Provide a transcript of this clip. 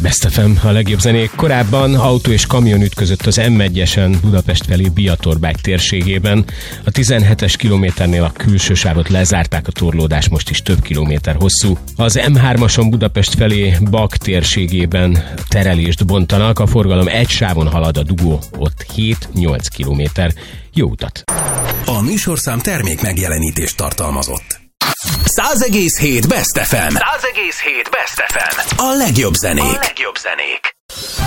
Best FM, a legjobb zenék. Korábban autó és kamion ütközött az M1-esen Budapest felé Biatorbágy térségében. A 17-es kilométernél a külső sávot lezárták, a torlódás most is több kilométer hosszú. Az M3-ason Budapest felé Bak térségében terelést bontanak, a forgalom egy sávon halad, a dugó ott 7-8 kilométer. Jó utat! A műsorszám termék megjelenítést tartalmazott. 100,7 Best FM. 100,7 Best FM. A legjobb zenék.